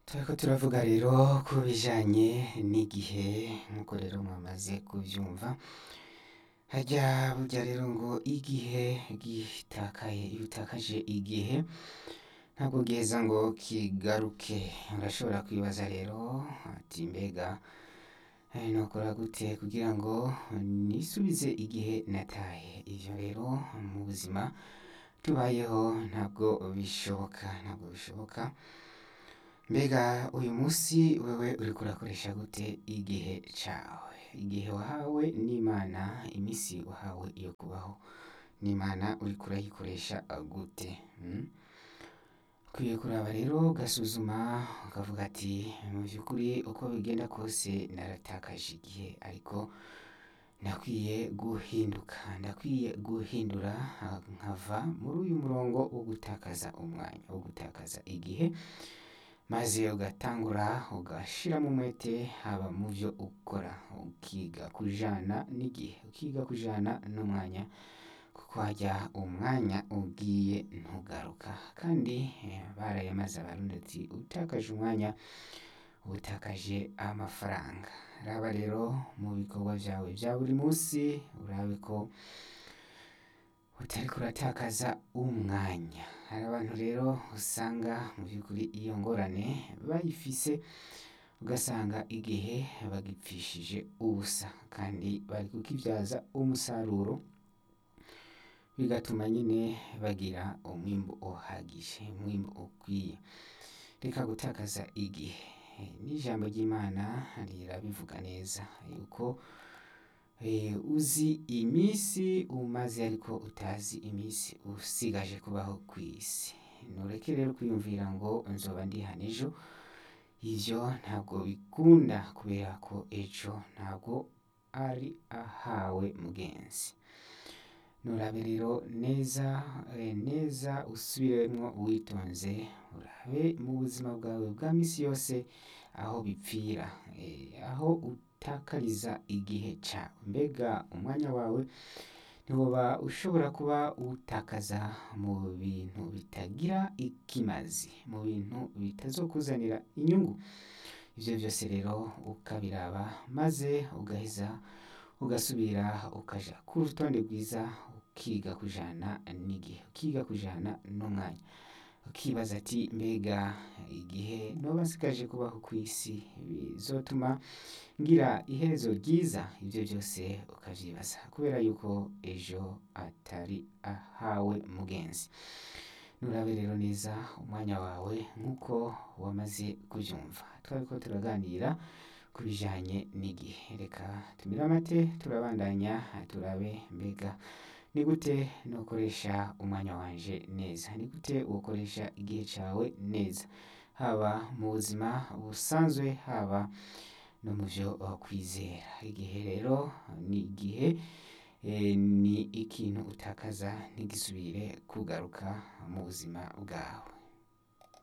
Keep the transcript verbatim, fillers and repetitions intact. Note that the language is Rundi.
Turiko turavuga rero ku bijanye n'igihe nk'uko rero mwamaze kuvyumva, harya burya rero ngo igihe gitakaye, iyo utakaje igihe ntabwo giheza ngo kigaruke. Urashobora kwibaza rero ati mbega eh, nokora gute kugira ngo nisubize igihe nataye? Ivyo rero mu buzima tubayeho ntabwo bishoboka, ntabwo bishoboka. Mbega uyu munsi wewe uriko urakoresha gute igihe cawe? Igihe wahawe n'Imana, imisi wahawe yo kubaho n'Imana uriko urayikoresha gute? Mm? Ukwiye kuraba rero ugasuzuma ukavuga ati mu vy'ukuri uko bigenda kose naratakaje igihe, ariko ndakwiye guhinduka, ndakwiye guhindura ah, nkava muri uyu murongo wo gutakaza umwanya, wo gutakaza igihe, maze ugatangura ugashiramo umwete haba mu vyo ukora, ukiga kujana n'igihe, ukiga kujana n'umwanya, kuko harya umwanya ugiye ntugaruka. Kandi eh, barayamaze abarundi ati utakaje umwanya utakaje amafaranga. Raba rero mu bikorwa vyawe vya buri munsi urabe ko utariko uratakaza umwanya. Hari abantu rero usanga mu by'ukuri iyo ngorane bayifise, ugasanga igihe bagipfishije ubusa kandi bari kukivyaza umusaruro, bigatuma nyine bagira umwimbu uhagije, umwimbu ukwiye. Reka gutakaza igihe, n'ijambo ry'Imana rirabivuga neza yuko Eh, uzi imisi umaze ariko utazi imisi usigaje kubaho kw'isi. Ntureke rero kwiyumvira ngo nzoba ndi hano ejo, ivyo ntabwo bikunda kubera ko ejo ntabwo ari ahawe mugenzi. Nurabe rero neza eh, neza usubiremwo witonze, urabe mu buzima bwawe bwa misi yose aho bipfira, eh, aho utakariza igihe cawe. Mbega umwanya wawe ntiwoba ushobora kuba uwutakaza mu bintu bitagira ikimazi, mu bintu bitazokuzanira inyungu? Ivyo vyose rero ukabiraba maze ugaheza ugasubira ukaja ku rutonde rwiza, ukiga kujana n'igihe, ukiga kujana n'umwanya, ukibaza ati mbega igihe noba nsigaje kubaho kw'isi bizotuma ngira iherezo ryiza? Ivyo vyose ukavyibaza kubera yuko ejo atari ahawe mugenzi. Nurabe rero neza umwanya wawe nk'uko wamaze kuvyumva. Twariko turaganira ku bijanye n'igihe. Reka tumire amate turabandanya turabe mbega ni gute nokoresha umwanya wanje neza, ni gute wokoresha igihe cawe neza, haba mu buzima busanzwe, haba no mu vyo kwizera. Igihe rero ni igihe eh, ni ikintu utakaza ntigisubire kugaruka mu buzima bwawe.